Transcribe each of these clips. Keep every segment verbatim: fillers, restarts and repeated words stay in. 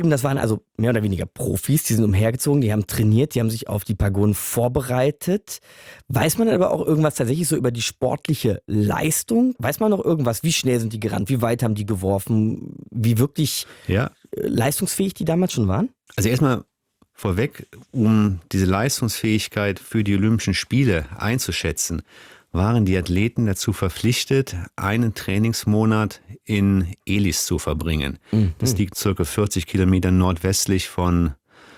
Das waren also mehr oder weniger Profis, die sind umhergezogen, die haben trainiert, die haben sich auf die Pagoden vorbereitet. Weiß man aber auch irgendwas tatsächlich so über die sportliche Leistung? Weiß man noch irgendwas? Wie schnell sind die gerannt? Wie weit haben die geworfen? Wie wirklich Ja. leistungsfähig die damals schon waren? Also erstmal vorweg, um diese Leistungsfähigkeit für die Olympischen Spiele einzuschätzen, waren die Athleten dazu verpflichtet, einen Trainingsmonat in Elis zu verbringen. Mhm. Das liegt circa vierzig Kilometer nordwestlich von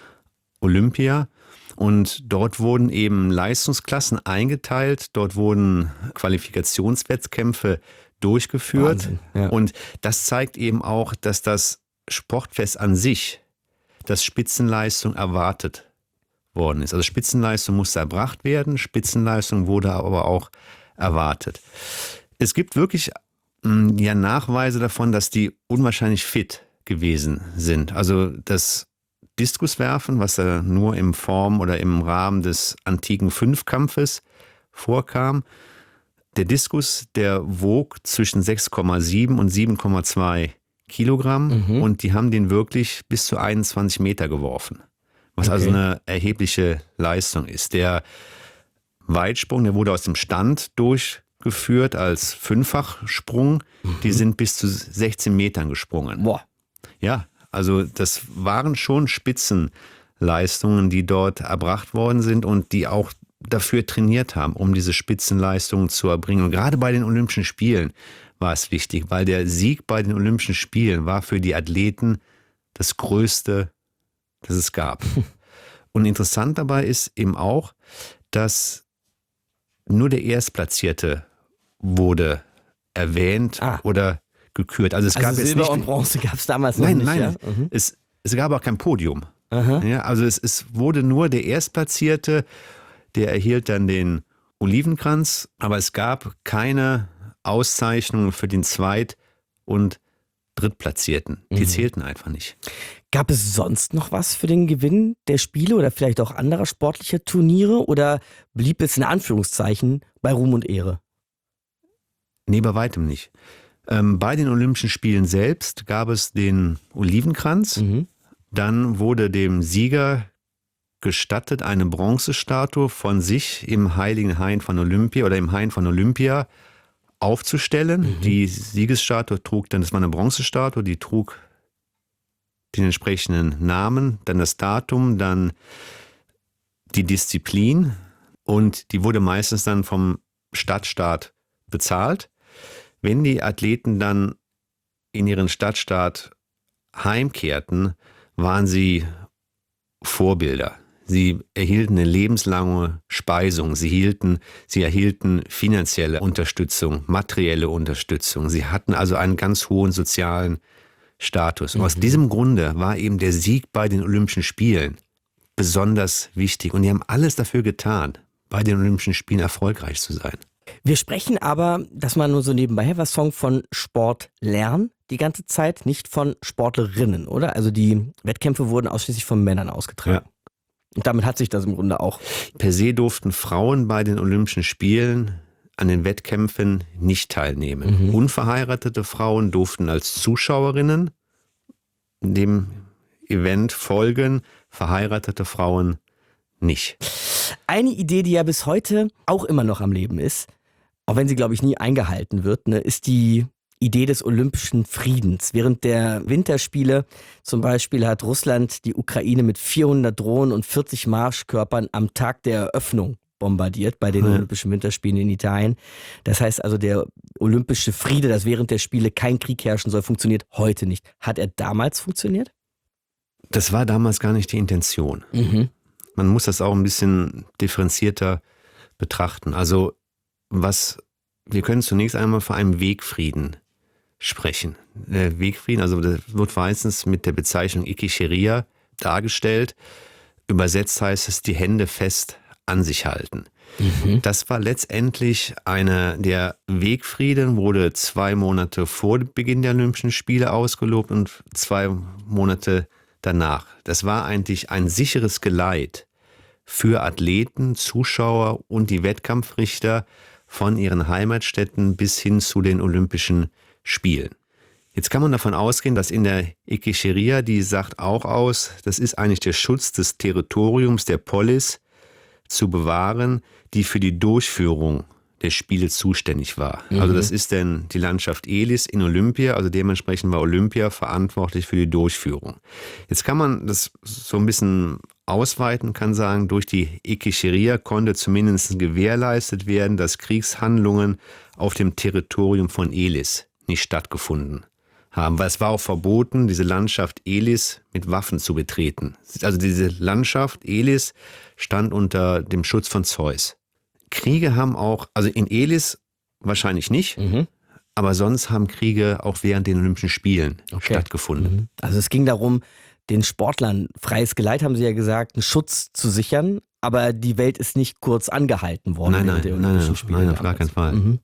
Olympia. Und dort wurden eben Leistungsklassen eingeteilt, dort wurden Qualifikationswettkämpfe durchgeführt. Wahnsinn, ja. Und das zeigt eben auch, dass das Sportfest an sich, dass Spitzenleistung erwartet worden ist. Also Spitzenleistung musste erbracht werden, Spitzenleistung wurde aber auch erwartet. Es gibt wirklich mh, ja, Nachweise davon, dass die unwahrscheinlich fit gewesen sind. Also das Diskuswerfen, was ja nur in Form oder im Rahmen des antiken Fünfkampfes vorkam, der Diskus, der wog zwischen sechs Komma sieben und sieben Komma zwei Kilogramm Mhm. und die haben den wirklich bis zu einundzwanzig Meter geworfen. Was Okay. also eine erhebliche Leistung ist. Der Weitsprung, der wurde aus dem Stand durchgeführt als Fünffachsprung. Die sind bis zu sechzehn Metern gesprungen. Boah. Ja, also das waren schon Spitzenleistungen, die dort erbracht worden sind und die auch dafür trainiert haben, um diese Spitzenleistungen zu erbringen. Und gerade bei den Olympischen Spielen war es wichtig, weil der Sieg bei den Olympischen Spielen war für die Athleten das Größte, das es gab. Und interessant dabei ist eben auch, dass nur der Erstplatzierte wurde erwähnt Ah. oder gekürt. Also es Also gab jetzt Silber nicht, und Bronze gab es damals noch nein, nicht. nein, Ja? Mhm. es, es gab auch kein Podium. Aha. Ja, also es, es wurde nur der Erstplatzierte, der erhielt dann den Olivenkranz, aber es gab keine Auszeichnung für den Zweit- und Drittplatzierten. Die Mhm. zählten einfach nicht. Gab es sonst noch was für den Gewinn der Spiele oder vielleicht auch anderer sportlicher Turniere oder blieb es in Anführungszeichen bei Ruhm und Ehre? Nee, bei weitem nicht. Ähm, bei den Olympischen Spielen selbst gab es den Olivenkranz. Mhm. Dann wurde dem Sieger gestattet, eine Bronzestatue von sich im Heiligen Hain von Olympia oder im Hain von Olympia aufzustellen. Mhm. Die Siegesstatue trug dann, das war eine Bronzestatue, die trug den entsprechenden Namen, dann das Datum, dann die Disziplin und die wurde meistens dann vom Stadtstaat bezahlt. Wenn die Athleten dann in ihren Stadtstaat heimkehrten, waren sie Vorbilder. Sie erhielten eine lebenslange Speisung. Sie, hielten, sie erhielten finanzielle Unterstützung, materielle Unterstützung. Sie hatten also einen ganz hohen sozialen Status. Und aus diesem Grunde war eben der Sieg bei den Olympischen Spielen besonders wichtig. Und die haben alles dafür getan, bei den Olympischen Spielen erfolgreich zu sein. Wir sprechen aber, das mal nur so nebenbei, was Song von Sport lernen die ganze Zeit, nicht von Sportlerinnen, oder? Also die Wettkämpfe wurden ausschließlich von Männern ausgetragen. Ja. Und damit hat sich das im Grunde auch. Per se durften Frauen bei den Olympischen Spielen an den Wettkämpfen nicht teilnehmen. Mhm. Unverheiratete Frauen durften als Zuschauerinnen dem Event folgen, verheiratete Frauen nicht. Eine Idee, die ja bis heute auch immer noch am Leben ist, auch wenn sie, glaube ich, nie eingehalten wird, ne, ist die Idee des olympischen Friedens. Während der Winterspiele zum Beispiel hat Russland die Ukraine mit vierhundert Drohnen und vierzig Marschkörpern am Tag der Eröffnung bombardiert bei den Ja. Olympischen Winterspielen in Italien. Das heißt also, der olympische Friede, dass während der Spiele kein Krieg herrschen soll, funktioniert heute nicht. Hat er damals funktioniert? Das war damals gar nicht die Intention. Mhm. Man muss das auch ein bisschen differenzierter betrachten. Also was, wir können zunächst einmal von einem Wegfrieden sprechen. Der Wegfrieden, also das wird meistens mit der Bezeichnung Ikicheria dargestellt. Übersetzt heißt es, die Hände fest an sich halten. Mhm. Das war letztendlich eine, der Wegfrieden wurde zwei Monate vor Beginn der Olympischen Spiele ausgelobt und zwei Monate danach. Das war eigentlich ein sicheres Geleit für Athleten, Zuschauer und die Wettkampfrichter von ihren Heimatstädten bis hin zu den Olympischen Spielen. Jetzt kann man davon ausgehen, dass in der Eke-Sheria, die sagt auch aus, das ist eigentlich der Schutz des Territoriums, der Polis zu bewahren, die für die Durchführung der Spiele zuständig war. Mhm. Also das ist denn die Landschaft Elis in Olympia, also dementsprechend war Olympia verantwortlich für die Durchführung. Jetzt kann man das so ein bisschen ausweiten, kann sagen, durch die Eke-Sheria konnte zumindest gewährleistet werden, dass Kriegshandlungen auf dem Territorium von Elis nicht stattgefunden haben, weil es war auch verboten, diese Landschaft Elis mit Waffen zu betreten. Also diese Landschaft Elis stand unter dem Schutz von Zeus. Kriege haben auch, also in Elis wahrscheinlich nicht, mhm. aber sonst haben Kriege auch während den Olympischen Spielen okay. stattgefunden. Mhm. Also es ging darum, den Sportlern freies Geleit, haben Sie ja gesagt, einen Schutz zu sichern, aber die Welt ist nicht kurz angehalten worden. Nein, nein, nein, nein, nein, auf gar keinen Fall. Mhm.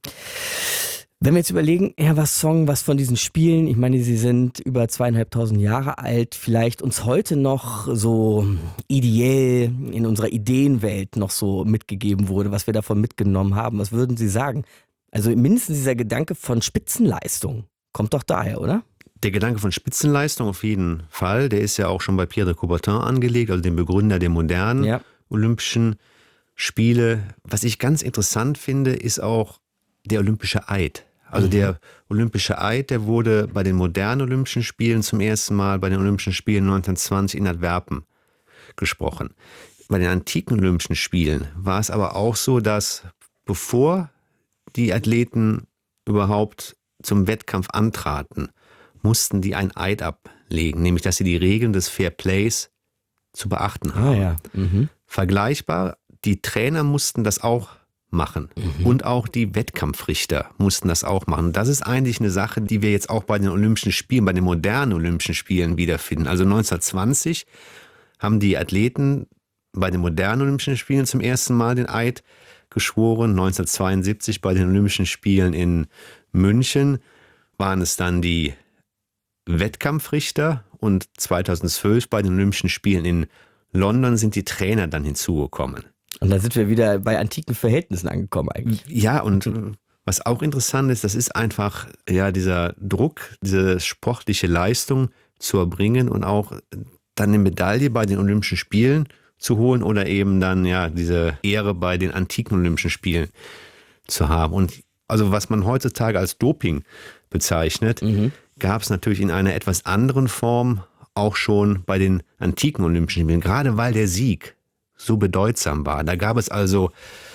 Wenn wir jetzt überlegen, Herr Vasson, was von diesen Spielen, ich meine, sie sind über zweieinhalbtausend Jahre alt, vielleicht uns heute noch so ideell in unserer Ideenwelt noch so mitgegeben wurde, was wir davon mitgenommen haben, was würden Sie sagen? Also mindestens dieser Gedanke von Spitzenleistung kommt doch daher, oder? Der Gedanke von Spitzenleistung auf jeden Fall, der ist ja auch schon bei Pierre de Coubertin angelegt, also dem Begründer der modernen ja. Olympischen Spiele. Was ich ganz interessant finde, ist auch der Olympische Eid. Also mhm. der Olympische Eid, der wurde bei den modernen Olympischen Spielen zum ersten Mal bei den Olympischen Spielen neunzehnhundertzwanzig in Antwerpen gesprochen. Bei den antiken Olympischen Spielen war es aber auch so, dass bevor die Athleten überhaupt zum Wettkampf antraten, mussten die einen Eid ablegen, nämlich dass sie die Regeln des Fair Plays zu beachten haben. Ah, ja. mhm. Vergleichbar, die Trainer mussten das auch machen. Mhm. Und auch die Wettkampfrichter mussten das auch machen. Das ist eigentlich eine Sache, die wir jetzt auch bei den Olympischen Spielen, bei den modernen Olympischen Spielen wiederfinden. Also neunzehnhundertzwanzig haben die Athleten bei den modernen Olympischen Spielen zum ersten Mal den Eid geschworen. neunzehnhundertzweiundsiebzig bei den Olympischen Spielen in München waren es dann die Wettkampfrichter und zweitausendzwölf bei den Olympischen Spielen in London sind die Trainer dann hinzugekommen. Und da sind wir wieder bei antiken Verhältnissen angekommen eigentlich. Ja, und was auch interessant ist, das ist einfach ja dieser Druck, diese sportliche Leistung zu erbringen und auch dann eine Medaille bei den Olympischen Spielen zu holen oder eben dann ja diese Ehre bei den antiken Olympischen Spielen zu haben. Und also was man heutzutage als Doping bezeichnet, mhm. gab es natürlich in einer etwas anderen Form auch schon bei den antiken Olympischen Spielen, gerade weil der Sieg so bedeutsam war. Da gab es also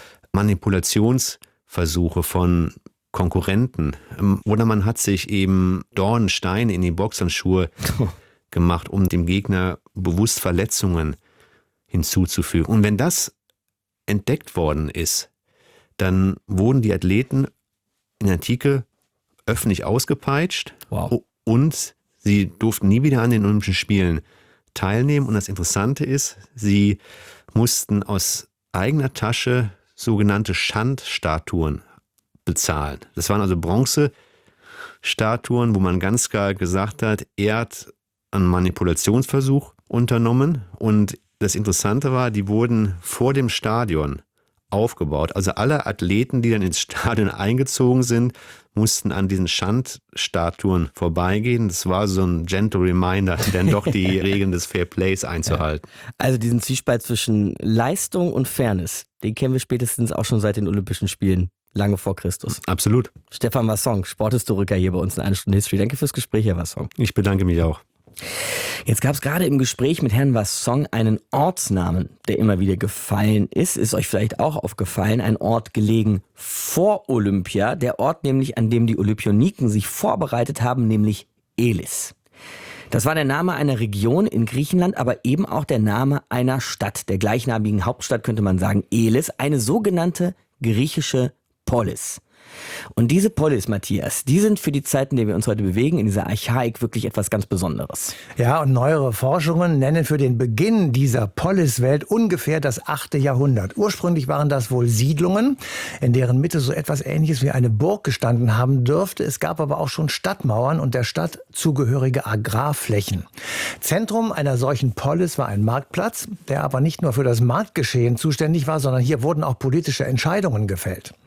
Manipulationsversuche von Konkurrenten oder man hat sich eben Dornen, Steine in die Boxhandschuhe gemacht, um dem Gegner bewusst Verletzungen hinzuzufügen. Und wenn das entdeckt worden ist, dann wurden die Athleten in der Antike öffentlich ausgepeitscht wow. und sie durften nie wieder an den Olympischen Spielen teilnehmen. Und das Interessante ist, sie mussten aus eigener Tasche sogenannte Schandstatuen bezahlen. Das waren also Bronzestatuen, wo man ganz klar gesagt hat, er hat einen Manipulationsversuch unternommen. Und das Interessante war, die wurden vor dem Stadion aufgebaut. Also alle Athleten, die dann ins Stadion eingezogen sind, mussten an diesen Schandstatuen vorbeigehen. Das war so ein gentle reminder, dann doch die Regeln des Fair Plays einzuhalten. Also diesen Zwiespalt zwischen Leistung und Fairness, den kennen wir spätestens auch schon seit den Olympischen Spielen, lange vor Christus. Absolut. Stefan Vasson, Sporthistoriker hier bei uns in Eine Stunde History. Danke fürs Gespräch, Herr Vasson. Ich bedanke mich auch. Jetzt gab es gerade im Gespräch mit Herrn Vasson einen Ortsnamen, der immer wieder gefallen ist. Ist euch vielleicht auch aufgefallen, ein Ort gelegen vor Olympia. Der Ort nämlich, an dem die Olympioniken sich vorbereitet haben, nämlich Elis. Das war der Name einer Region in Griechenland, aber eben auch der Name einer Stadt, der gleichnamigen Hauptstadt könnte man sagen, Elis, eine sogenannte griechische Polis. Und diese Polis, Matthias, die sind für die Zeit, in der wir uns heute bewegen, in dieser Archaik wirklich etwas ganz Besonderes. Ja, und neuere Forschungen nennen für den Beginn dieser Poliswelt ungefähr das achte Jahrhundert. Ursprünglich waren das wohl Siedlungen, in deren Mitte so etwas Ähnliches wie eine Burg gestanden haben dürfte. Es gab aber auch schon Stadtmauern und der Stadt zugehörige Agrarflächen. Zentrum einer solchen Polis war ein Marktplatz, der aber nicht nur für das Marktgeschehen zuständig war, sondern hier wurden auch politische Entscheidungen gefällt.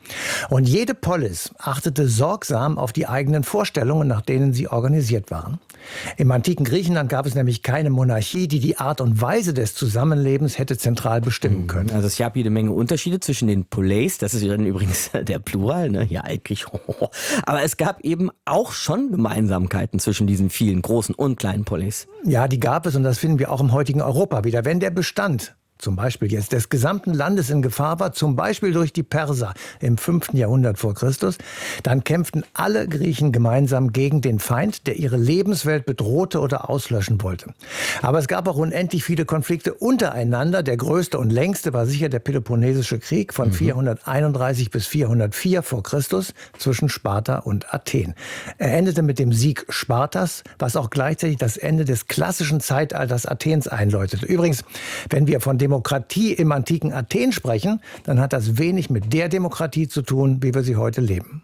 Und jede Polis achtete sorgsam auf die eigenen Vorstellungen, nach denen sie organisiert waren. Im antiken Griechenland gab es nämlich keine Monarchie, die die Art und Weise des Zusammenlebens hätte zentral bestimmen können. Also es gab jede Menge Unterschiede zwischen den Poleis, das ist dann übrigens der Plural, ne? Ja, altgriechisch. Aber es gab eben auch schon Gemeinsamkeiten zwischen diesen vielen großen und kleinen Poleis. Ja, die gab es und das finden wir auch im heutigen Europa wieder. Wenn der Bestand zum Beispiel jetzt des gesamten Landes in Gefahr war, zum Beispiel durch die Perser im fünften Jahrhundert vor Christus, dann kämpften alle Griechen gemeinsam gegen den Feind, der ihre Lebenswelt bedrohte oder auslöschen wollte. Aber es gab auch unendlich viele Konflikte untereinander. Der größte und längste war sicher der Peloponnesische Krieg von mhm. vierhunderteinunddreißig bis vierhundertvier vor Christus zwischen Sparta und Athen. Er endete mit dem Sieg Spartas, was auch gleichzeitig das Ende des klassischen Zeitalters Athens einläutete. Übrigens, wenn wir von Demokratie im antiken Athen sprechen, dann hat das wenig mit der Demokratie zu tun, wie wir sie heute leben.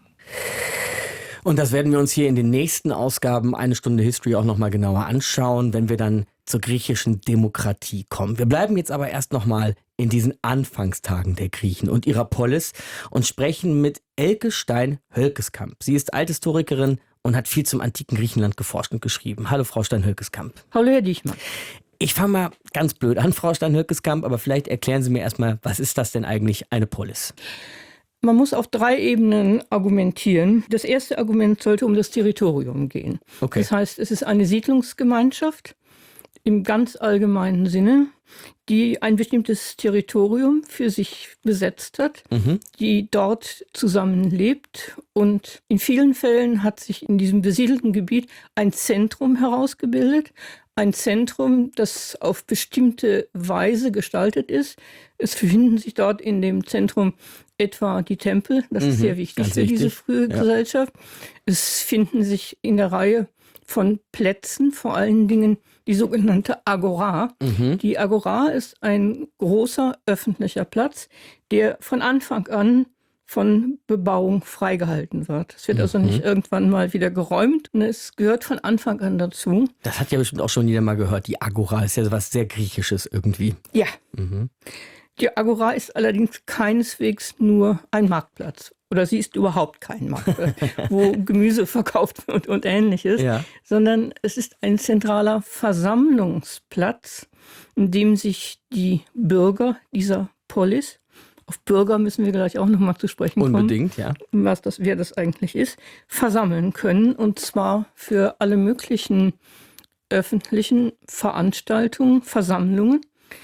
Und das werden wir uns hier in den nächsten Ausgaben Eine Stunde History auch noch mal genauer anschauen, wenn wir dann zur griechischen Demokratie kommen. Wir bleiben jetzt aber erst noch mal in diesen Anfangstagen der Griechen und ihrer Polis und sprechen mit Elke Stein-Hölkeskamp. Sie ist Althistorikerin und hat viel zum antiken Griechenland geforscht und geschrieben. Hallo, Frau Stein-Hölkeskamp. Hallo, Herr Dichmann. Ich fange mal ganz blöd an, Frau Stein-Hölkeskamp, aber vielleicht erklären Sie mir erstmal, was ist das denn eigentlich, eine Polis? Man muss auf drei Ebenen argumentieren. Das erste Argument sollte um das Territorium gehen. Okay. Das heißt, es ist eine Siedlungsgemeinschaft im ganz allgemeinen Sinne, die ein bestimmtes Territorium für sich besetzt hat, mhm. die dort zusammenlebt. Und in vielen Fällen hat sich in diesem besiedelten Gebiet ein Zentrum herausgebildet, ein Zentrum, das auf bestimmte Weise gestaltet ist. Es befinden sich dort in dem Zentrum etwa die Tempel, das mhm, ist sehr wichtig für wichtig. diese frühe ja. Gesellschaft. Es finden sich in der Reihe von Plätzen, vor allen Dingen die sogenannte Agora. Mhm. Die Agora ist ein großer öffentlicher Platz, der von Anfang an von Bebauung freigehalten wird. Es wird also nicht mhm. irgendwann mal wieder geräumt. Es gehört von Anfang an dazu. Das hat ja bestimmt auch schon jeder mal gehört. Die Agora ist ja was sehr Griechisches irgendwie. Ja. Mhm. Die Agora ist allerdings keineswegs nur ein Marktplatz. Oder sie ist überhaupt kein Marktplatz, wo Gemüse verkauft wird und Ähnliches. Ja. Sondern es ist ein zentraler Versammlungsplatz, in dem sich die Bürger dieser Polis, auf Bürger müssen wir gleich auch noch mal zu sprechen kommen. Unbedingt, ja. Was das, wer das eigentlich ist, versammeln können. Und zwar für alle möglichen öffentlichen Veranstaltungen, Versammlungen.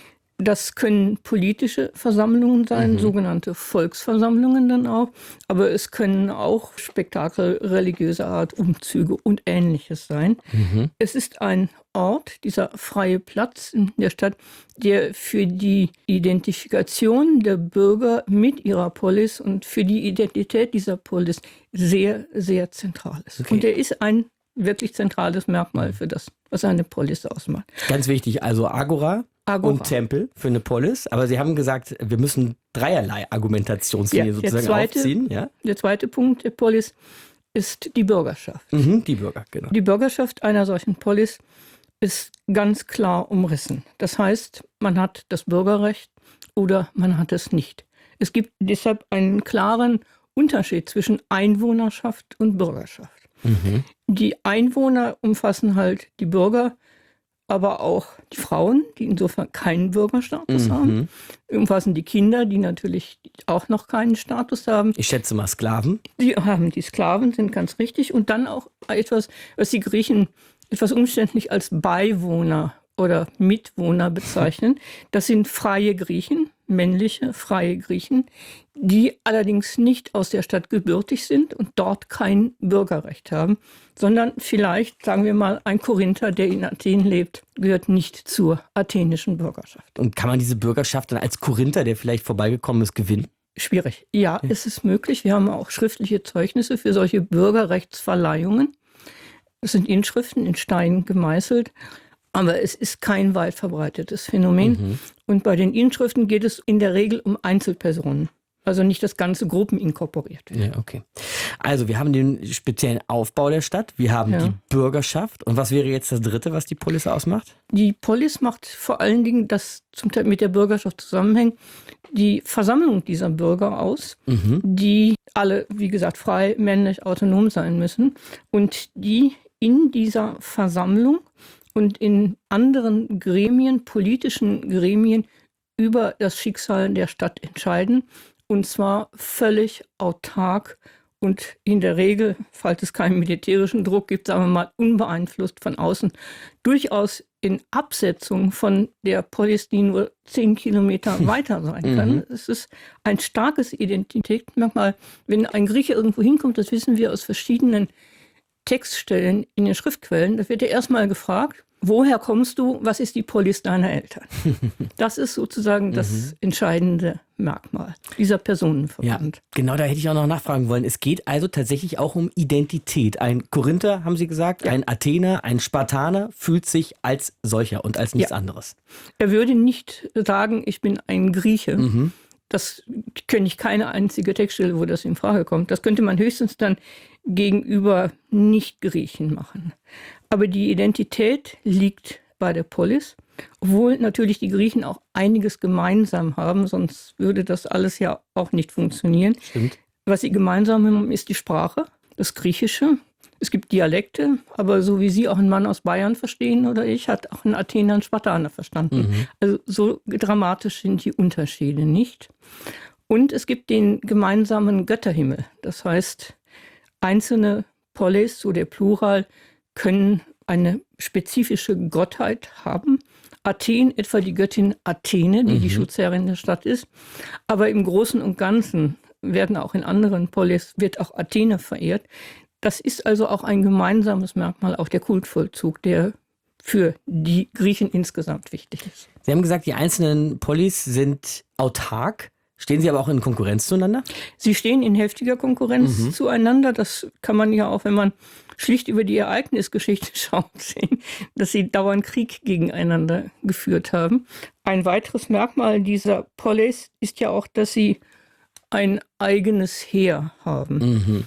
Das können politische Versammlungen sein, mhm. sogenannte Volksversammlungen dann auch. Aber es können auch Spektakel religiöser Art, Umzüge und Ähnliches sein. Mhm. Es ist ein Ort, dieser freie Platz in der Stadt, der für die Identifikation der Bürger mit ihrer Polis und für die Identität dieser Polis sehr, sehr zentral ist. Okay. Und er ist ein wirklich zentrales Merkmal für das, was eine Polis ausmacht. Ganz wichtig, also Agora. Agora. Und Tempel für eine Polis. Aber Sie haben gesagt, wir müssen dreierlei Argumentationslinie ja, sozusagen zweite, aufziehen. Ja? Der zweite Punkt der Polis ist die Bürgerschaft. Mhm, die Bürger, genau. Die Bürgerschaft einer solchen Polis ist ganz klar umrissen. Das heißt, man hat das Bürgerrecht oder man hat es nicht. Es gibt deshalb einen klaren Unterschied zwischen Einwohnerschaft und Bürgerschaft. Mhm. Die Einwohner umfassen halt die Bürger, aber auch die Frauen, die insofern keinen Bürgerstatus mhm. haben. Umfassen die Kinder, die natürlich auch noch keinen Status haben. Ich schätze mal Sklaven. Die haben die Sklaven, sind ganz richtig. Und dann auch etwas, was die Griechen etwas umständlich als Beiwohner oder Mitwohner bezeichnen. Das sind freie Griechen, männliche freie Griechen, die allerdings nicht aus der Stadt gebürtig sind und dort kein Bürgerrecht haben, sondern vielleicht, sagen wir mal, ein Korinther, der in Athen lebt, gehört nicht zur athenischen Bürgerschaft. Und kann man diese Bürgerschaft dann als Korinther, der vielleicht vorbeigekommen ist, gewinnen? Schwierig. Ja, ja. Es ist möglich. Wir haben auch schriftliche Zeugnisse für solche Bürgerrechtsverleihungen. Das sind Inschriften in Stein gemeißelt. Aber es ist kein weit verbreitetes Phänomen. Mhm. Und bei den Inschriften geht es in der Regel um Einzelpersonen. Also nicht, dass ganze Gruppen inkorporiert werden. Ja, okay. Also wir haben den speziellen Aufbau der Stadt, wir haben Ja. die Bürgerschaft. Und was wäre jetzt das Dritte, was die Polis ausmacht? Die Polis macht vor allen Dingen, das zum Teil mit der Bürgerschaft zusammenhängt, die Versammlung dieser Bürger aus, Mhm. die alle, wie gesagt, frei, männlich, autonom sein müssen und die in dieser Versammlung und in anderen Gremien, politischen Gremien, über das Schicksal der Stadt entscheiden. Und zwar völlig autark und in der Regel, falls es keinen militärischen Druck gibt, sagen wir mal, unbeeinflusst von außen, durchaus in Absetzung von der Polis, die nur zehn Kilometer weiter sein kann. Mhm. Es ist ein starkes Identitätsmerkmal. Wenn ein Grieche irgendwo hinkommt, das wissen wir aus verschiedenen Textstellen in den Schriftquellen, da wird er erstmal gefragt, woher kommst du, was ist die Polis deiner Eltern? Das ist sozusagen das entscheidende Merkmal dieser Ja, Personenverband. genau, da hätte ich auch noch nachfragen wollen. Es geht also tatsächlich auch um Identität. Ein Korinther, haben Sie gesagt, Ja. ein Athener, ein Spartaner fühlt sich als solcher und als nichts Ja. anderes. Er würde nicht sagen, ich bin ein Grieche. Mhm. Das kenne ich keine einzige Textstelle, wo das in Frage kommt. Das könnte man höchstens dann gegenüber Nicht-Griechen machen. Aber die Identität liegt bei der Polis, obwohl natürlich die Griechen auch einiges gemeinsam haben, sonst würde das alles ja auch nicht funktionieren. Stimmt. Was sie gemeinsam haben, ist die Sprache, das Griechische. Es gibt Dialekte, aber so wie Sie auch einen Mann aus Bayern verstehen oder ich, hat auch ein Athener einen Spartaner verstanden. Mhm. Also so dramatisch sind die Unterschiede nicht. Und es gibt den gemeinsamen Götterhimmel. Das heißt, einzelne Polis, so der Plural, können eine spezifische Gottheit haben. Athen, etwa die Göttin Athene, die Mhm. die Schutzherrin der Stadt ist. Aber im Großen und Ganzen werden auch in anderen Polis, wird auch Athene verehrt. Das ist also auch ein gemeinsames Merkmal, auch der Kultvollzug, der für die Griechen insgesamt wichtig ist. Sie haben gesagt, die einzelnen Polis sind autark. Stehen sie aber auch in Konkurrenz zueinander? Sie stehen in heftiger Konkurrenz Mhm. zueinander. Das kann man ja auch, wenn man schlicht über die Ereignisgeschichte schaut, sehen, dass sie dauernd Krieg gegeneinander geführt haben. Ein weiteres Merkmal dieser Polis ist ja auch, dass sie ein eigenes Heer haben. Mhm.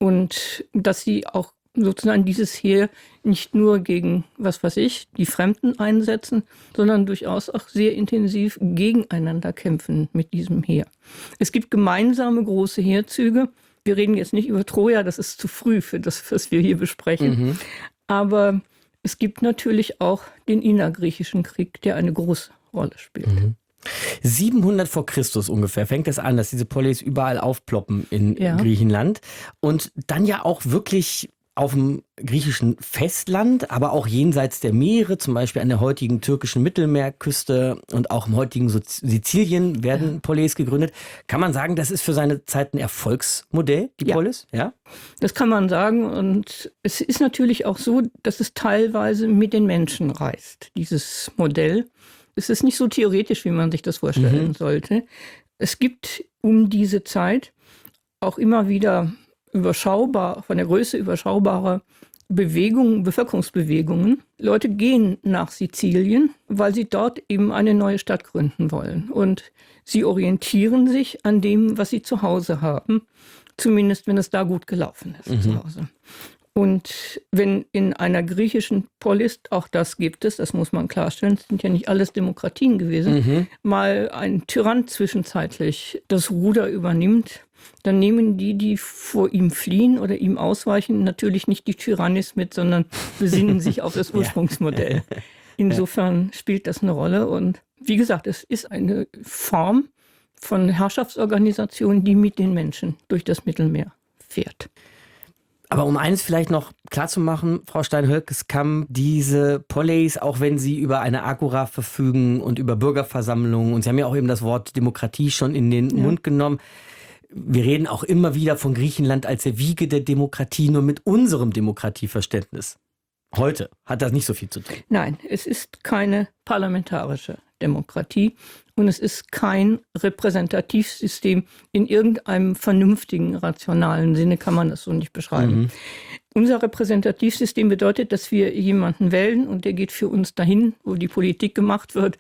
Und dass sie auch sozusagen dieses Heer nicht nur gegen, was weiß ich, die Fremden einsetzen, sondern durchaus auch sehr intensiv gegeneinander kämpfen mit diesem Heer. Es gibt gemeinsame große Heerzüge. Wir reden jetzt nicht über Troja, das ist zu früh für das, was wir hier besprechen. Mhm. Aber es gibt natürlich auch den innergriechischen Krieg, der eine große Rolle spielt. Mhm. siebenhundert vor Christus ungefähr fängt es an, dass diese Polis überall aufploppen in Ja. Griechenland. Und dann ja auch wirklich auf dem griechischen Festland, aber auch jenseits der Meere, zum Beispiel an der heutigen türkischen Mittelmeerküste und auch im heutigen So- Sizilien werden Polis gegründet. Kann man sagen, das ist für seine Zeit ein Erfolgsmodell, die Ja. Polis? Ja. Das kann man sagen. Und es ist natürlich auch so, dass es teilweise mit den Menschen reist, dieses Modell. Es ist nicht so theoretisch, wie man sich das vorstellen Mhm. sollte. Es gibt um diese Zeit auch immer wieder überschaubar, von der Größe überschaubare Bewegungen, Bevölkerungsbewegungen. Leute gehen nach Sizilien, weil sie dort eben eine neue Stadt gründen wollen. Und sie orientieren sich an dem, was sie zu Hause haben, zumindest wenn es da gut gelaufen ist Mhm. zu Hause. Und wenn in einer griechischen Polis, auch das gibt es, das muss man klarstellen, es sind ja nicht alles Demokratien gewesen, Mhm. mal ein Tyrann zwischenzeitlich das Ruder übernimmt, dann nehmen die, die vor ihm fliehen oder ihm ausweichen, natürlich nicht die Tyrannis mit, sondern besinnen sich auf das Ursprungsmodell. Insofern spielt das eine Rolle. Und wie gesagt, es ist eine Form von Herrschaftsorganisation, die mit den Menschen durch das Mittelmeer fährt. Aber um eines vielleicht noch klar zu machen, Frau Stein-Hölkes-Kamm, diese Polis, auch wenn sie über eine Agora verfügen und über Bürgerversammlungen, und Sie haben ja auch eben das Wort Demokratie schon in den Ja. Mund genommen, wir reden auch immer wieder von Griechenland als der Wiege der Demokratie, nur mit unserem Demokratieverständnis. Heute hat das nicht so viel zu tun. Nein, es ist keine parlamentarische Demokratie und es ist kein Repräsentativsystem in irgendeinem vernünftigen, rationalen Sinne, kann man das so nicht beschreiben. Mhm. Unser Repräsentativsystem bedeutet, dass wir jemanden wählen und der geht für uns dahin, wo die Politik gemacht wird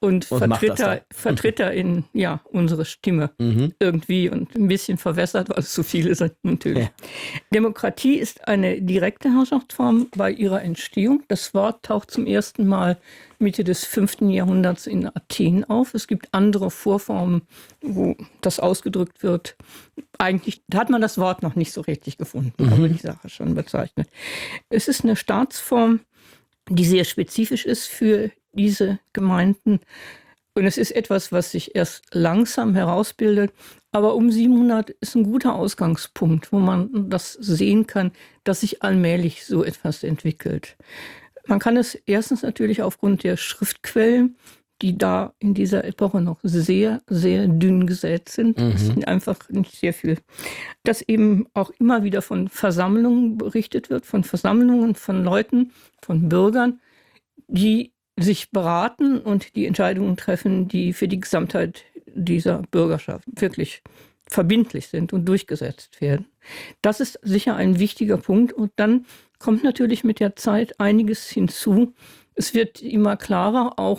und, Und macht das Vertreter, Vertreter in ja, unsere Stimme Mhm. irgendwie und ein bisschen verwässert, weil es so viele sind natürlich. Ja. Demokratie ist eine direkte Herrschaftsform bei ihrer Entstehung. Das Wort taucht zum ersten Mal Mitte des fünften Jahrhunderts in Athen auf. Es gibt andere Vorformen, wo das ausgedrückt wird. Eigentlich hat man das Wort noch nicht so richtig gefunden, aber die Sache schon bezeichnet. Es ist eine Staatsform, die sehr spezifisch ist für diese Gemeinden. Und es ist etwas, was sich erst langsam herausbildet. Aber um siebenhundert ist ein guter Ausgangspunkt, wo man das sehen kann, dass sich allmählich so etwas entwickelt. Man kann es erstens natürlich aufgrund der Schriftquellen, die da in dieser Epoche noch sehr, sehr dünn gesät sind. Mhm. Es sind einfach nicht sehr viel. Dass eben auch immer wieder von Versammlungen berichtet wird, von Versammlungen von Leuten, von Bürgern, die sich beraten und die Entscheidungen treffen, die für die Gesamtheit dieser Bürgerschaft wirklich verbindlich sind und durchgesetzt werden. Das ist sicher ein wichtiger Punkt. Und dann kommt natürlich mit der Zeit einiges hinzu. Es wird immer klarer, auch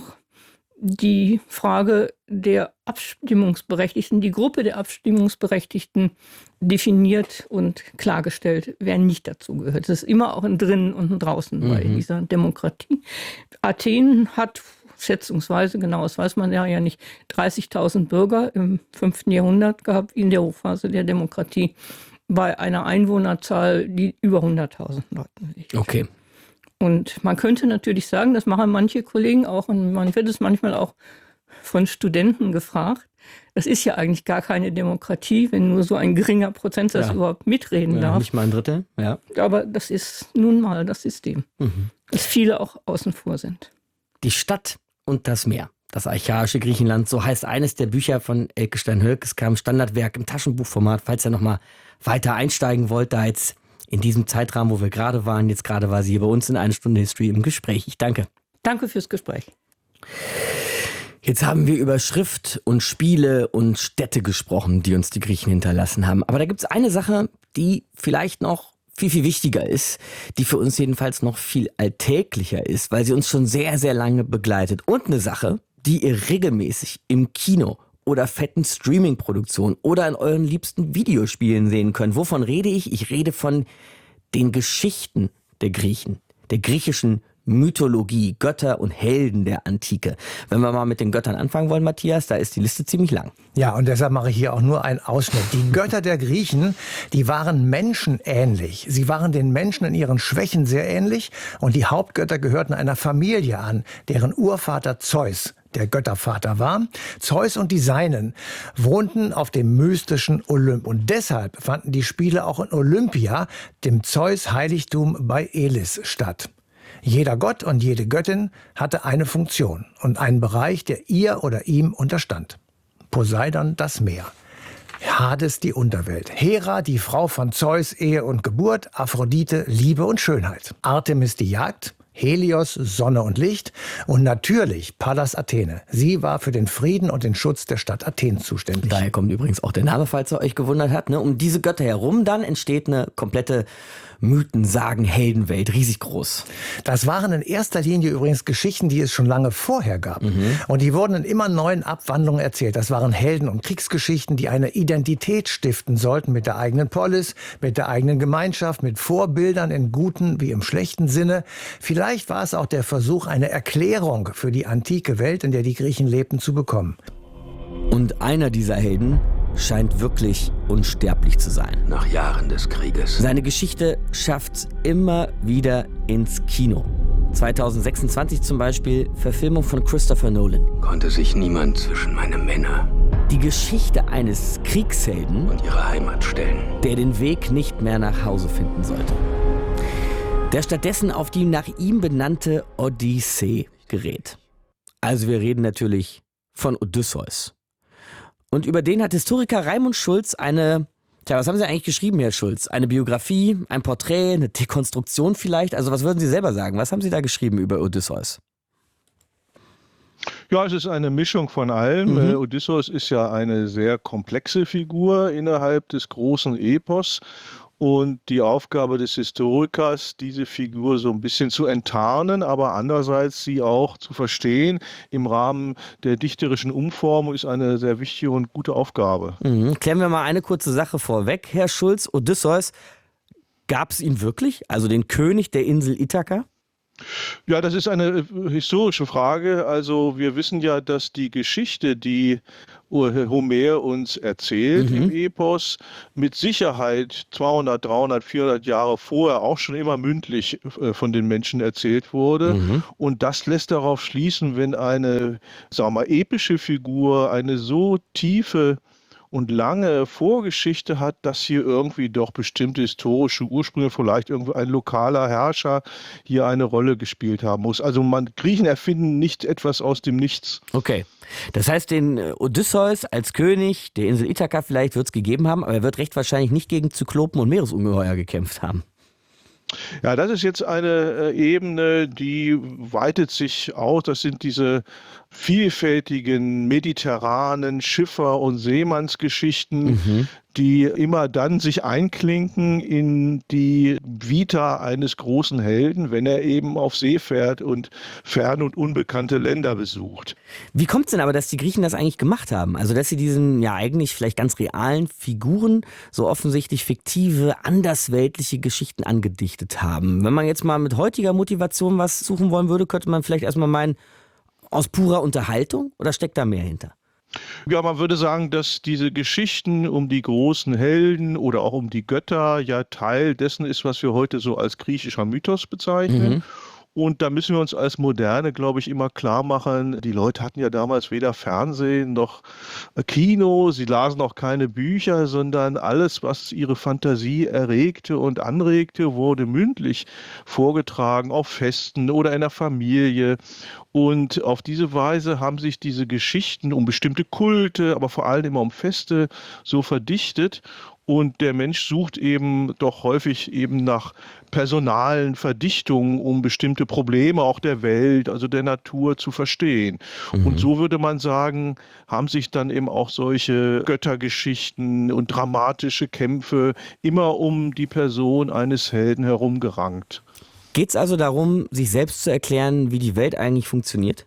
die Frage der Abstimmungsberechtigten, die Gruppe der Abstimmungsberechtigten definiert und klargestellt, wer nicht dazu gehört. Das ist immer auch ein Drinnen und ein Draußen mhm. bei dieser Demokratie. Athen hat schätzungsweise, genau, das weiß man ja, ja nicht, dreißigtausend Bürger im fünften Jahrhundert gehabt in der Hochphase der Demokratie bei einer Einwohnerzahl, die über hunderttausend Leuten liegt. Okay. Und man könnte natürlich sagen, das machen manche Kollegen auch, und man wird es manchmal auch von Studenten gefragt, das ist ja eigentlich gar keine Demokratie, wenn nur so ein geringer Prozentsatz Ja. überhaupt mitreden Ja, darf. nicht mal ein Drittel, ja. Aber das ist nun mal das System, Mhm. dass viele auch außen vor sind. Die Stadt und das Meer. Das archaische Griechenland, so heißt eines der Bücher von Elke Stein-Hölk. Es kam Standardwerk im Taschenbuchformat, falls ihr noch mal weiter einsteigen wollt, da jetzt in diesem Zeitrahmen, wo wir gerade waren. Jetzt gerade war sie hier bei uns in einer Stunde History im Gespräch. Ich danke. Danke fürs Gespräch. Jetzt haben wir über Schrift und Spiele und Städte gesprochen, die uns die Griechen hinterlassen haben. Aber da gibt es eine Sache, die vielleicht noch viel, viel wichtiger ist, die für uns jedenfalls noch viel alltäglicher ist, weil sie uns schon sehr, sehr lange begleitet. Und eine Sache, die ihr regelmäßig im Kino oder fetten Streaming-Produktionen oder in euren liebsten Videospielen sehen könnt. Wovon rede ich? Ich rede von den Geschichten der Griechen, der griechischen Mythologie, Götter und Helden der Antike. Wenn wir mal mit den Göttern anfangen wollen, Matthias, da ist die Liste ziemlich lang. Ja, und deshalb mache ich hier auch nur einen Ausschnitt. Die Götter der Griechen, die waren menschenähnlich. Sie waren den Menschen in ihren Schwächen sehr ähnlich. Und die Hauptgötter gehörten einer Familie an, deren Urvater Zeus der Göttervater war. Zeus und die Seinen wohnten auf dem mystischen Olymp. Und deshalb fanden die Spiele auch in Olympia, dem Zeus-Heiligtum bei Elis, statt. Jeder Gott und jede Göttin hatte eine Funktion und einen Bereich, der ihr oder ihm unterstand. Poseidon das Meer, Hades die Unterwelt, Hera die Frau von Zeus, Ehe und Geburt, Aphrodite Liebe und Schönheit, Artemis die Jagd, Helios Sonne und Licht und natürlich Pallas Athene. Sie war für den Frieden und den Schutz der Stadt Athen zuständig. Daher kommt übrigens auch der Name, falls ihr euch gewundert habt. Ne? Um diese Götter herum dann entsteht eine komplette Mythen, Sagen, Heldenwelt, riesig groß. Das waren in erster Linie übrigens Geschichten, die es schon lange vorher gab. Mhm. Und die wurden in immer neuen Abwandlungen erzählt. Das waren Helden- und Kriegsgeschichten, die eine Identität stiften sollten mit der eigenen Polis, mit der eigenen Gemeinschaft, mit Vorbildern im guten wie im schlechten Sinne. Vielleicht war es auch der Versuch, eine Erklärung für die antike Welt, in der die Griechen lebten, zu bekommen. Und einer dieser Helden scheint wirklich unsterblich zu sein. Nach Jahren des Krieges. Seine Geschichte schafft's immer wieder ins Kino. zwanzig sechsundzwanzig zum Beispiel, Verfilmung von Christopher Nolan. Konnte sich niemand zwischen meine Männer Die Geschichte eines Kriegshelden und ihre Heimat stellen. der den Weg nicht mehr nach Hause finden sollte. Der stattdessen auf die nach ihm benannte Odyssee gerät. Also wir reden natürlich von Odysseus. Und über den hat Historiker Raimund Schulz eine, tja, was haben Sie eigentlich geschrieben, Herr Schulz? Eine Biografie, ein Porträt, eine Dekonstruktion vielleicht? Also was würden Sie selber sagen? Was haben Sie da geschrieben über Odysseus? Ja, es ist eine Mischung von allem. Mhm. Äh, Odysseus ist ja eine sehr komplexe Figur innerhalb des großen Epos. Und die Aufgabe des Historikers, diese Figur so ein bisschen zu enttarnen, aber andererseits sie auch zu verstehen im Rahmen der dichterischen Umformung, ist eine sehr wichtige und gute Aufgabe. Mhm. Klären wir mal eine kurze Sache vorweg, Herr Schulz. Odysseus, gab es ihn wirklich? Also den König der Insel Ithaka? Ja, das ist eine historische Frage. Also wir wissen ja, dass die Geschichte, die Homer uns erzählt Mhm. im Epos, mit Sicherheit zweihundert, dreihundert, vierhundert Jahre vorher auch schon immer mündlich äh, von den Menschen erzählt wurde. Mhm. Und das lässt darauf schließen, wenn eine, sagen wir mal, epische Figur eine so tiefe und lange Vorgeschichte hat, dass hier irgendwie doch bestimmte historische Ursprünge, vielleicht irgendwie ein lokaler Herrscher hier eine Rolle gespielt haben muss. Also man, Griechen erfinden nicht etwas aus dem Nichts. Okay. Das heißt, den äh, Odysseus als König der Insel Ithaka vielleicht wird es gegeben haben, aber er wird recht wahrscheinlich nicht gegen Zyklopen und Meeresungeheuer gekämpft haben. Ja, das ist jetzt eine äh, Ebene, die weitet sich aus. Das sind diese vielfältigen mediterranen Schiffer- und Seemannsgeschichten, Mhm. die immer dann sich einklinken in die Vita eines großen Helden, wenn er eben auf See fährt und ferne und unbekannte Länder besucht. Wie kommt es denn aber, dass die Griechen das eigentlich gemacht haben? Also, dass sie diesen ja eigentlich vielleicht ganz realen Figuren so offensichtlich fiktive, andersweltliche Geschichten angedichtet haben. Wenn man jetzt mal mit heutiger Motivation was suchen wollen würde, könnte man vielleicht erstmal meinen, aus purer Unterhaltung oder steckt da mehr hinter? Ja, man würde sagen, dass diese Geschichten um die großen Helden oder auch um die Götter ja Teil dessen ist, was wir heute so als griechischer Mythos bezeichnen. Mhm. Und da müssen wir uns als Moderne, glaube ich, immer klar machen, die Leute hatten ja damals weder Fernsehen noch Kino, sie lasen auch keine Bücher, sondern alles, was ihre Fantasie erregte und anregte, wurde mündlich vorgetragen auf Festen oder in der Familie. Und auf diese Weise haben sich diese Geschichten um bestimmte Kulte, aber vor allem immer um Feste so verdichtet. Und der Mensch sucht eben doch häufig eben nach personalen Verdichtungen, um bestimmte Probleme auch der Welt, also der Natur zu verstehen. Mhm. Und so würde man sagen, haben sich dann eben auch solche Göttergeschichten und dramatische Kämpfe immer um die Person eines Helden herumgerankt. Geht es also darum, sich selbst zu erklären, wie die Welt eigentlich funktioniert?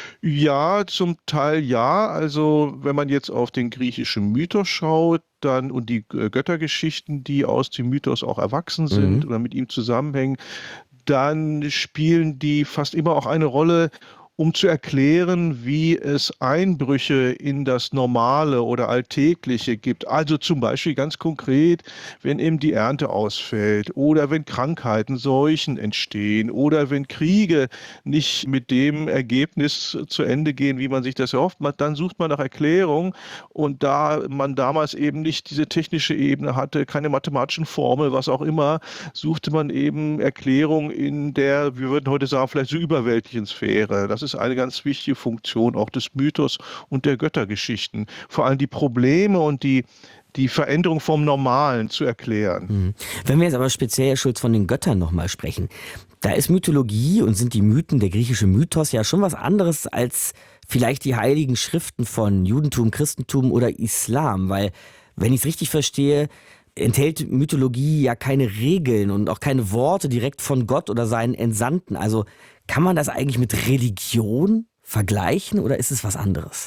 Ja, zum Teil ja. Also wenn man jetzt auf den griechischen Mythos schaut, dann und die äh, Göttergeschichten, die aus dem Mythos auch erwachsen sind Mhm. oder mit ihm zusammenhängen, dann spielen die fast immer auch eine Rolle, um zu erklären, wie es Einbrüche in das Normale oder Alltägliche gibt. Also zum Beispiel ganz konkret, wenn eben die Ernte ausfällt oder wenn Krankheiten, Seuchen entstehen oder wenn Kriege nicht mit dem Ergebnis zu Ende gehen, wie man sich das erhofft, man- dann sucht man nach Erklärungen. Und da man damals eben nicht diese technische Ebene hatte, keine mathematischen Formel, was auch immer, suchte man eben Erklärung in der, wir würden heute sagen, vielleicht so überweltlichen Sphäre. Das ist eine ganz wichtige Funktion auch des Mythos und der Göttergeschichten. Vor allem die Probleme und die, die Veränderung vom Normalen zu erklären. Mhm. Wenn wir jetzt aber speziell, Herr Schulz, von den Göttern nochmal sprechen, da ist Mythologie und sind die Mythen, der griechische Mythos ja schon was anderes als vielleicht die heiligen Schriften von Judentum, Christentum oder Islam, weil, wenn ich es richtig verstehe, enthält Mythologie ja keine Regeln und auch keine Worte direkt von Gott oder seinen Entsandten. Also kann man das eigentlich mit Religion vergleichen oder ist es was anderes?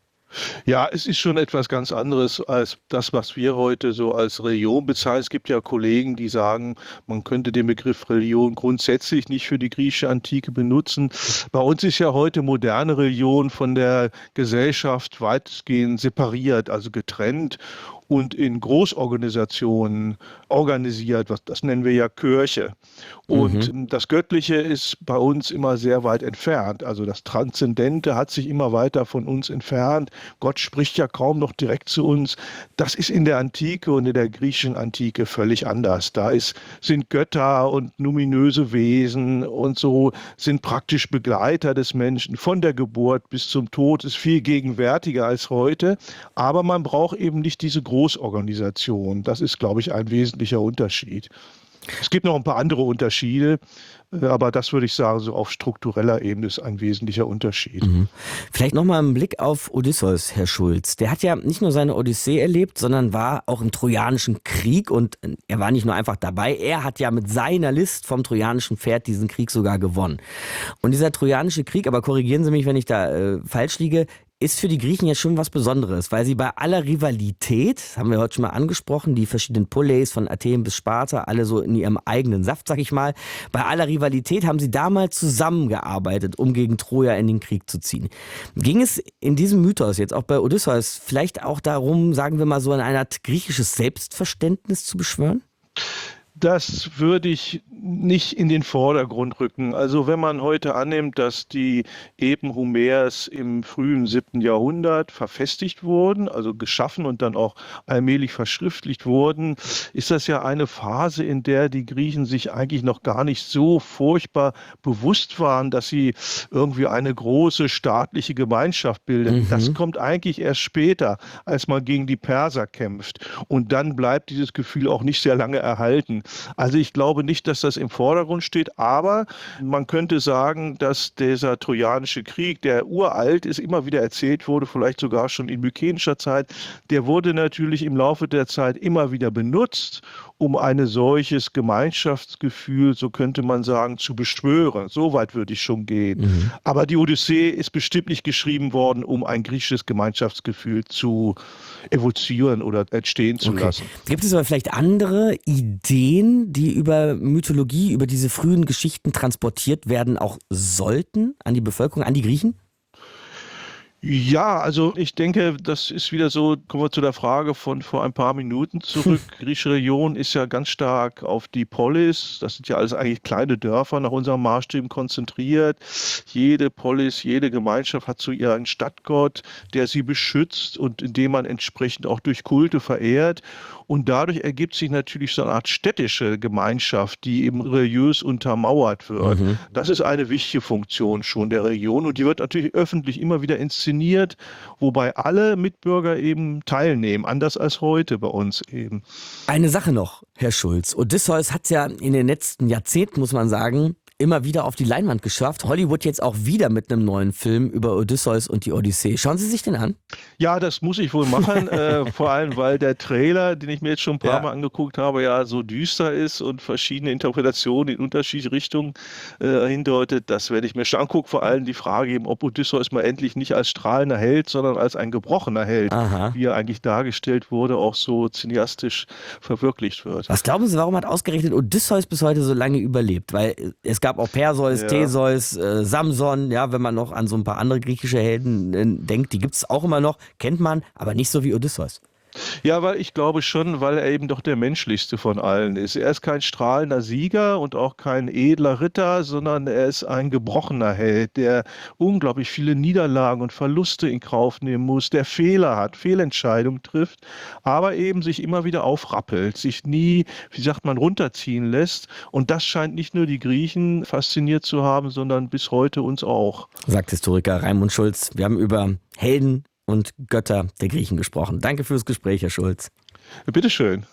Ja, es ist schon etwas ganz anderes als das, was wir heute so als Religion bezeichnen. Es gibt ja Kollegen, die sagen, man könnte den Begriff Religion grundsätzlich nicht für die griechische Antike benutzen. Bei uns ist ja heute moderne Religion von der Gesellschaft weitgehend separiert, also getrennt und in Großorganisationen organisiert. Was, das nennen wir ja Kirche. Und Mhm. das Göttliche ist bei uns immer sehr weit entfernt. Also das Transzendente hat sich immer weiter von uns entfernt. Gott spricht ja kaum noch direkt zu uns. Das ist in der Antike und in der griechischen Antike völlig anders. Da ist, sind Götter und numinöse Wesen und so sind praktisch Begleiter des Menschen von der Geburt bis zum Tod, ist viel gegenwärtiger als heute. Aber man braucht eben nicht diese Großorganisation. Das ist, glaube ich, ein wesentlicher Unterschied. Es gibt noch ein paar andere Unterschiede, aber das würde ich sagen, so auf struktureller Ebene ist ein wesentlicher Unterschied. Mhm. Vielleicht nochmal einen Blick auf Odysseus, Herr Schulz. Der hat ja nicht nur seine Odyssee erlebt, sondern war auch im Trojanischen Krieg und er war nicht nur einfach dabei, er hat ja mit seiner List vom trojanischen Pferd diesen Krieg sogar gewonnen. Und dieser Trojanische Krieg, aber korrigieren Sie mich, wenn ich da äh, falsch liege, ist für die Griechen ja schon was Besonderes, weil sie bei aller Rivalität, das haben wir heute schon mal angesprochen, die verschiedenen Poleis von Athen bis Sparta, alle so in ihrem eigenen Saft, sag ich mal, bei aller Rivalität haben sie damals zusammengearbeitet, um gegen Troja in den Krieg zu ziehen. Ging es in diesem Mythos jetzt auch bei Odysseus vielleicht auch darum, sagen wir mal so, eine Art griechisches Selbstverständnis zu beschwören? Das würde ich nicht in den Vordergrund rücken. Also wenn man heute annimmt, dass die Epen Homers im frühen siebten Jahrhundert verfestigt wurden, also geschaffen und dann auch allmählich verschriftlicht wurden, ist das ja eine Phase, in der die Griechen sich eigentlich noch gar nicht so furchtbar bewusst waren, dass sie irgendwie eine große staatliche Gemeinschaft bilden. Mhm. Das kommt eigentlich erst später, als man gegen die Perser kämpft. Und dann bleibt dieses Gefühl auch nicht sehr lange erhalten. Also ich glaube nicht, dass das im Vordergrund steht, aber man könnte sagen, dass dieser Trojanische Krieg, der uralt ist, immer wieder erzählt wurde, vielleicht sogar schon in mykenischer Zeit, der wurde natürlich im Laufe der Zeit immer wieder benutzt, um ein solches Gemeinschaftsgefühl, so könnte man sagen, zu beschwören. So weit würde ich schon gehen. Mhm. Aber die Odyssee ist bestimmt nicht geschrieben worden, um ein griechisches Gemeinschaftsgefühl zu evozieren oder entstehen zu okay. lassen. Gibt es aber vielleicht andere Ideen, die über Mythologie, über diese frühen Geschichten transportiert werden, auch sollten an die Bevölkerung, an die Griechen? Ja, also ich denke, das ist wieder so, kommen wir zu der Frage von vor ein paar Minuten zurück. Die griechische Region ist ja ganz stark auf die Polis, das sind ja alles eigentlich kleine Dörfer nach unserem Maßstäben konzentriert. Jede Polis, jede Gemeinschaft hat so ihren Stadtgott, der sie beschützt und in dem man entsprechend auch durch Kulte verehrt. Und dadurch ergibt sich natürlich so eine Art städtische Gemeinschaft, die eben religiös untermauert wird. Mhm. Das ist eine wichtige Funktion schon der Region und die wird natürlich öffentlich immer wieder inszeniert, wobei alle Mitbürger eben teilnehmen, anders als heute bei uns eben. Eine Sache noch, Herr Schulz. Odysseus hat es ja in den letzten Jahrzehnten, muss man sagen, immer wieder auf die Leinwand geschafft. Hollywood jetzt auch wieder mit einem neuen Film über Odysseus und die Odyssee. Schauen Sie sich den an? Ja, das muss ich wohl machen, äh, vor allem weil der Trailer, den ich mir jetzt schon ein paar ja. Mal angeguckt habe, ja so düster ist und verschiedene Interpretationen in unterschiedliche Richtungen äh, hindeutet. Das werde ich mir schon angucken. Vor allem die Frage eben, ob Odysseus mal endlich nicht als strahlender Held, sondern als ein gebrochener Held, Aha. wie er eigentlich dargestellt wurde, auch so cineastisch verwirklicht wird. Was glauben Sie, warum hat ausgerechnet Odysseus bis heute so lange überlebt? Weil es gab auch Perseus, ja. Theseus, äh, Samson, ja, wenn man noch an so ein paar andere griechische Helden äh, denkt, die gibt es auch immer noch, kennt man, aber nicht so wie Odysseus. Ja, weil ich glaube schon, weil er eben doch der menschlichste von allen ist. Er ist kein strahlender Sieger und auch kein edler Ritter, sondern er ist ein gebrochener Held, der unglaublich viele Niederlagen und Verluste in Kauf nehmen muss, der Fehler hat, Fehlentscheidungen trifft, aber eben sich immer wieder aufrappelt, sich nie, wie sagt man, runterziehen lässt. Und das scheint nicht nur die Griechen fasziniert zu haben, sondern bis heute uns auch. Sagt Historiker Raimund Schulz. Wir haben über Helden und Götter der Griechen gesprochen. Danke fürs Gespräch, Herr Schulz. Bitteschön.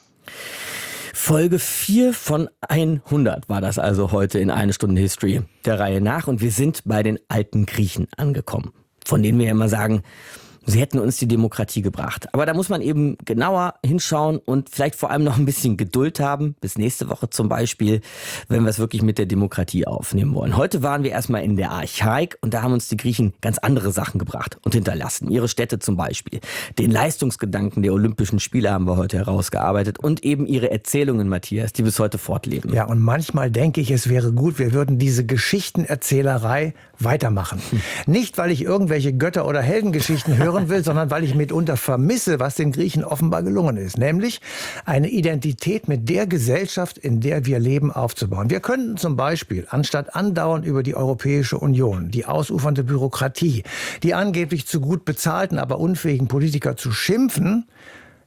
Folge vier von hundert war das also heute in Eine Stunde History der Reihe nach. Und wir sind bei den alten Griechen angekommen, von denen wir ja immer sagen, sie hätten uns die Demokratie gebracht. Aber da muss man eben genauer hinschauen und vielleicht vor allem noch ein bisschen Geduld haben, bis nächste Woche zum Beispiel, wenn wir es wirklich mit der Demokratie aufnehmen wollen. Heute waren wir erstmal in der Archaik und da haben uns die Griechen ganz andere Sachen gebracht und hinterlassen. Ihre Städte zum Beispiel. Den Leistungsgedanken der Olympischen Spiele haben wir heute herausgearbeitet und eben ihre Erzählungen, Matthias, die bis heute fortleben. Ja, und manchmal denke ich, es wäre gut, wir würden diese Geschichtenerzählerei weitermachen. Hm. Nicht, weil ich irgendwelche Götter- oder Heldengeschichten höre, will, sondern weil ich mitunter vermisse, was den Griechen offenbar gelungen ist. Nämlich eine Identität mit der Gesellschaft, in der wir leben, aufzubauen. Wir könnten zum Beispiel, anstatt andauernd über die Europäische Union, die ausufernde Bürokratie, die angeblich zu gut bezahlten, aber unfähigen Politiker zu schimpfen,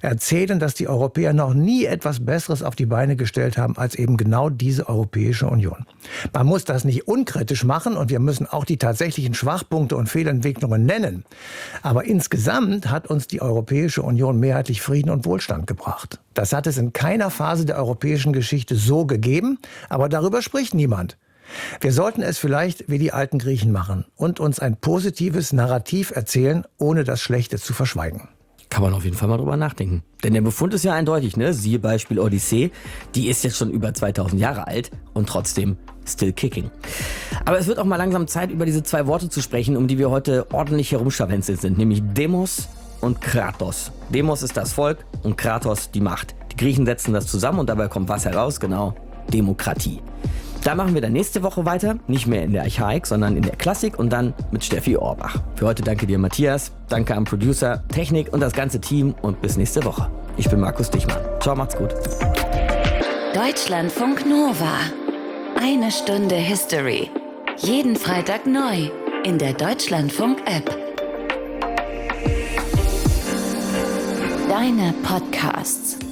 erzählen, dass die Europäer noch nie etwas Besseres auf die Beine gestellt haben als eben genau diese Europäische Union. Man muss das nicht unkritisch machen und wir müssen auch die tatsächlichen Schwachpunkte und Fehlentwicklungen nennen. Aber insgesamt hat uns die Europäische Union mehrheitlich Frieden und Wohlstand gebracht. Das hat es in keiner Phase der europäischen Geschichte so gegeben, aber darüber spricht niemand. Wir sollten es vielleicht wie die alten Griechen machen und uns ein positives Narrativ erzählen, ohne das Schlechte zu verschweigen. Kann man auf jeden Fall mal drüber nachdenken. Denn der Befund ist ja eindeutig, ne? Siehe Beispiel Odyssee. Die ist jetzt schon über zweitausend Jahre alt und trotzdem still kicking. Aber es wird auch mal langsam Zeit, über diese zwei Worte zu sprechen, um die wir heute ordentlich herumscharwenzelt sind. Nämlich Demos und Kratos. Demos ist das Volk und Kratos die Macht. Die Griechen setzen das zusammen und dabei kommt was heraus? Genau, Demokratie. Da machen wir dann nächste Woche weiter, nicht mehr in der Archaik, sondern in der Klassik und dann mit Steffi Orbach. Für heute danke dir, Matthias, danke am Producer, Technik und das ganze Team und bis nächste Woche. Ich bin Markus Dichmann. Ciao, macht's gut. Deutschlandfunk Nova. Eine Stunde History. Jeden Freitag neu in der Deutschlandfunk-App. Deine Podcasts.